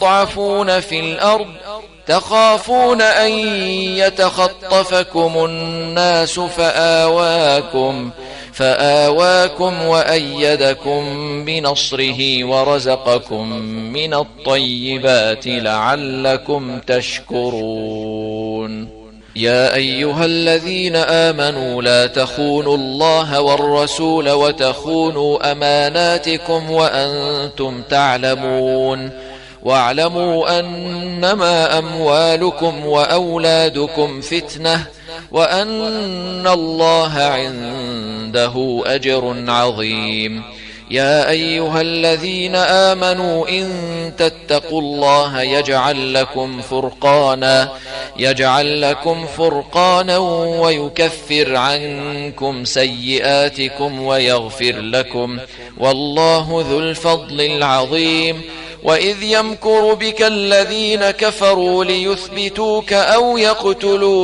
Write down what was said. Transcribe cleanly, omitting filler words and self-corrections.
تضعفون في الأرض تخافون أن يتخطفكم الناس فآواكم وأيدكم بنصره ورزقكم من الطيبات لعلكم تشكرون. يا أيها الذين آمنوا لا تخونوا الله والرسول وتخونوا أماناتكم وأنتم تعلمون. واعلموا أنما أموالكم وأولادكم فتنة وأن الله عنده أجر عظيم. يا أيها الذين آمنوا إن تتقوا الله يجعل لكم فرقانا ويكفر عنكم سيئاتكم ويغفر لكم والله ذو الفضل العظيم. وإذ يمكر بك الذين كفروا ليثبتوك أو يقتلوك